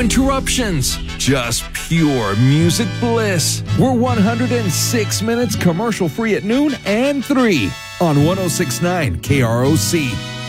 interruptions. Just pure music bliss. We're 106 minutes commercial free at noon and 3 on 106.9 KROC.